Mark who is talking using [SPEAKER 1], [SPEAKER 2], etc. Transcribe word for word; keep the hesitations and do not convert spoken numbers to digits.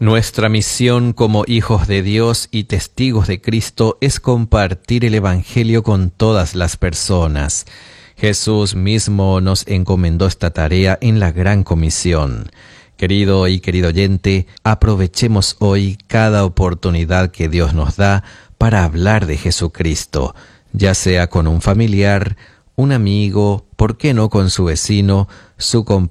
[SPEAKER 1] Nuestra misión como hijos de Dios y testigos de Cristo es compartir el Evangelio con todas las personas. Jesús mismo nos encomendó esta tarea en la Gran Comisión. Querido y querido oyente, aprovechemos hoy cada oportunidad que Dios nos da para hablar de Jesucristo, ya sea con un familiar, un amigo, ¿por qué no con su vecino, su compañero?